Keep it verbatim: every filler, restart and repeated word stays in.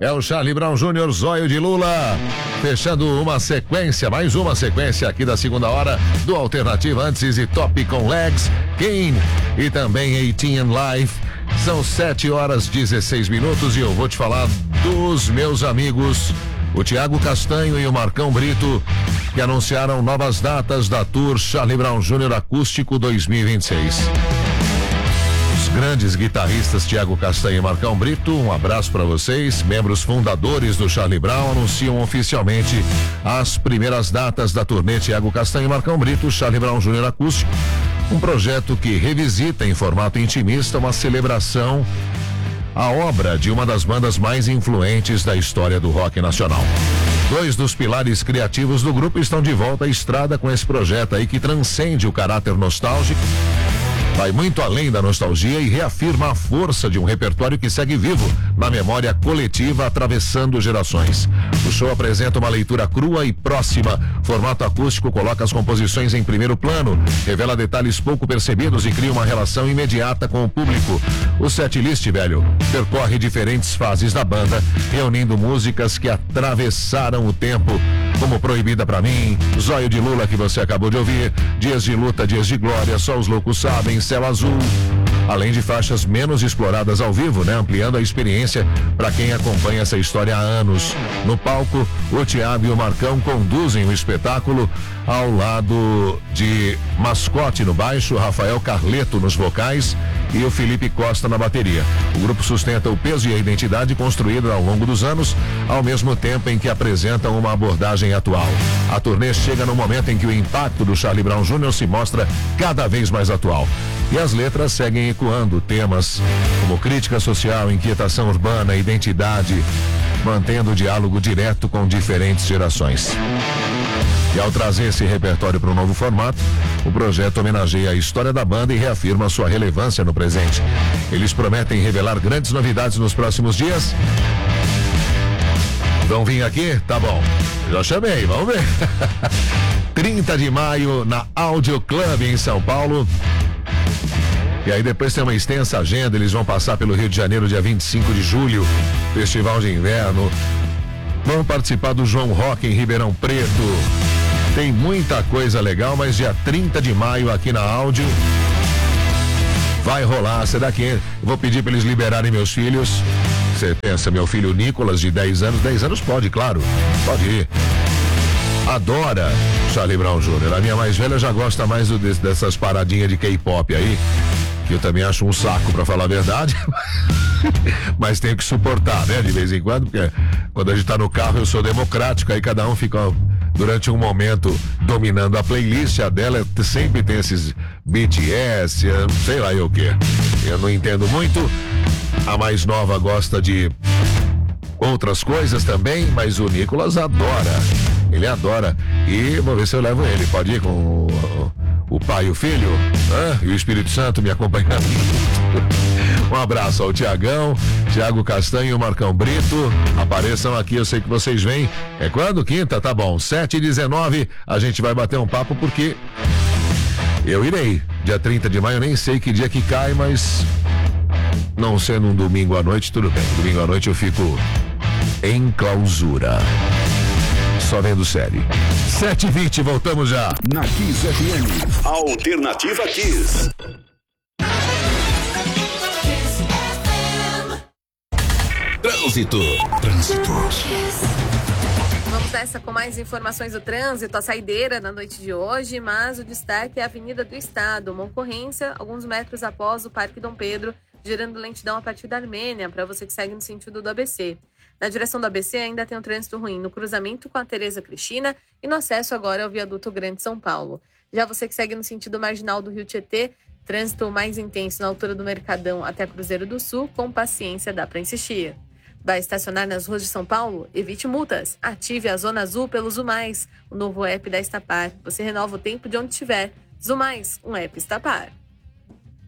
É o Charlie Brown Júnior, Zóio de Lula. Fechando uma sequência, mais uma sequência aqui da segunda hora do Alternativa, antes e Top com Legs, Kane e também eighteen and Life. São sete horas dezesseis minutos e eu vou te falar dos meus amigos, o Thiago Castanho e o Marcão Brito, que anunciaram novas datas da Tour Charlie Brown Júnior Acústico dois mil e vinte e seis. Os grandes guitarristas Thiago Castanho e Marcão Brito, um abraço para vocês, membros fundadores do Charlie Brown, anunciam oficialmente as primeiras datas da turnê Thiago Castanho e Marcão Brito, Charlie Brown Júnior Acústico, um projeto que revisita em formato intimista uma celebração, a obra de uma das bandas mais influentes da história do rock nacional. Dois dos pilares criativos do grupo estão de volta à estrada com esse projeto aí que transcende o caráter nostálgico, vai muito além da nostalgia e reafirma a força de um repertório que segue vivo na memória coletiva, atravessando gerações. O show apresenta uma leitura crua e próxima. Formato acústico coloca as composições em primeiro plano, revela detalhes pouco percebidos e cria uma relação imediata com o público. O setlist, velho, percorre diferentes fases da banda, reunindo músicas que atravessaram o tempo, como Proibida Pra Mim, Zóio de Lula, que você acabou de ouvir, Dias de Luta, Dias de Glória, Só os Loucos Sabem, Céu Azul, além de faixas menos exploradas ao vivo, né? Ampliando a experiência para quem acompanha essa história há anos. No palco, o Thiago e o Marcão conduzem o espetáculo ao lado de Mascote no baixo, Rafael Carleto nos vocais e o Felipe Costa na bateria. O grupo sustenta o peso e a identidade construída ao longo dos anos, ao mesmo tempo em que apresentam uma abordagem atual. A turnê chega no momento em que o impacto do Charlie Brown Júnior se mostra cada vez mais atual. E as letras seguem ecoando temas como crítica social, inquietação urbana, identidade, mantendo o diálogo direto com diferentes gerações. E ao trazer esse repertório para um novo formato, o projeto homenageia a história da banda e reafirma sua relevância no presente. Eles prometem revelar grandes novidades nos próximos dias. Vão vir aqui? Tá bom. Já chamei, vamos ver. trinta de maio na Audio Club em São Paulo. E aí depois tem uma extensa agenda, eles vão passar pelo Rio de Janeiro dia vinte e cinco de julho, Festival de Inverno. Vão participar do João Rock em Ribeirão Preto. Tem muita coisa legal, mas dia trinta de maio aqui na Áudio vai rolar. Você daqui, vou pedir para eles liberarem meus filhos. Você pensa, meu filho Nicolas, de dez anos, dez anos pode, claro, pode ir. Adora Charlie Brown Júnior A minha mais velha já gosta mais do, dessas paradinhas de K-pop aí, que eu também acho um saco, pra falar a verdade. Mas tenho que suportar, né, de vez em quando, porque quando a gente tá no carro eu sou democrático, aí cada um fica durante um momento dominando a playlist. A dela sempre tem esses B T S, sei lá eu o que. Eu não entendo muito. A mais nova gosta de outras coisas também, mas o Nicolas adora. Ele adora. E vou ver se eu levo ele. Pode ir com o, o pai e o filho? Ah, e o Espírito Santo me acompanhando. Um abraço ao Tiagão, Thiago Castanho e o Marcão Brito. Apareçam aqui, eu sei que vocês vêm. É quando? Quinta? Tá bom. sete e dezenove, a gente vai bater um papo porque eu irei. Dia trinta de maio, nem sei que dia que cai, mas não sendo um domingo à noite, tudo bem. Domingo à noite eu fico em clausura. Só vendo série. sete e vinte, voltamos já. Na Kiss F M. Alternativa Kiss. Trânsito. Trânsito. Vamos nessa com mais informações do trânsito, a saideira na noite de hoje, mas o destaque é a Avenida do Estado, uma ocorrência alguns metros após o Parque Dom Pedro, gerando lentidão a partir da Armênia, para você que segue no sentido do A B C. Na direção do A B C ainda tem um trânsito ruim no cruzamento com a Tereza Cristina e no acesso agora ao viaduto Grande São Paulo. Já você que segue no sentido marginal do Rio Tietê, trânsito mais intenso na altura do Mercadão até Cruzeiro do Sul, com paciência dá para insistir. Vai estacionar nas ruas de São Paulo? Evite multas. Ative a Zona Azul pelo Zumais, o novo app da Estapar. Você renova o tempo de onde estiver. Zumais, um app Estapar.